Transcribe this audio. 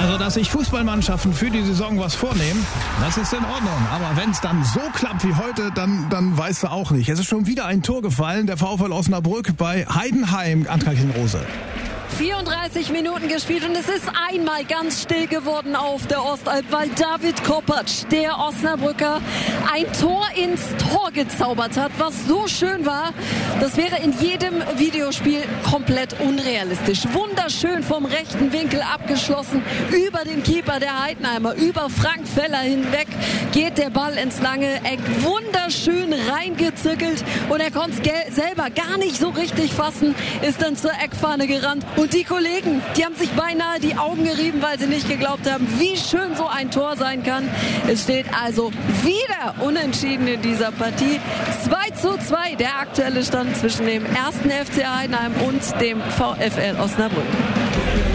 Also, dass sich Fußballmannschaften für die Saison was vornehmen, das ist in Ordnung. Aber wenn es dann so klappt wie heute, dann weißt du auch nicht. Es ist schon wieder ein Tor gefallen, der VfL Osnabrück bei Heidenheim, Ann-Kathrin Rose. 34 Minuten gespielt und es ist einmal ganz still geworden auf der Ostalb, weil David Kopacz, der Osnabrücker, ein Tor ins Tor gezaubert hat, was so schön war. Das wäre in jedem Videospiel komplett unrealistisch. Wunderschön vom rechten Winkel abgeschlossen, über den Keeper der Heidenheimer, über Frank Feller hinweg geht der Ball ins lange Eck. Wunderschön reingezirkelt und er konnte es selber gar nicht so richtig fassen, ist dann zur Eckfahne gerannt. Und die Kollegen, die haben sich beinahe die Augen gerieben, weil sie nicht geglaubt haben, wie schön so ein Tor sein kann. Es steht also wieder unentschieden in dieser Partie. 2:2 der aktuelle Stand zwischen dem 1. FC Heidenheim und dem VfL Osnabrück.